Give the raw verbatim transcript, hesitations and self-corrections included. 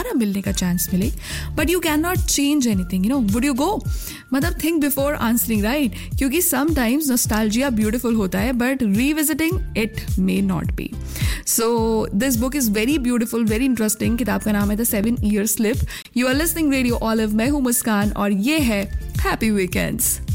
दोबारा मिलने का चांस मिले, but you can not change anything, you know, would you go? मतलब थिंक बिफोर आंसरिंग, राइट? क्योंकि समटाइम्स नॉस्टैल्जिया ब्यूटीफुल होता है, but revisiting it may not be. So this book is very beautiful, very interesting. किताब का नाम है the seven year slip. You are listening radio olive. मैं हूँ मुस्कान और ये है हैप्पी वीकेंड्स.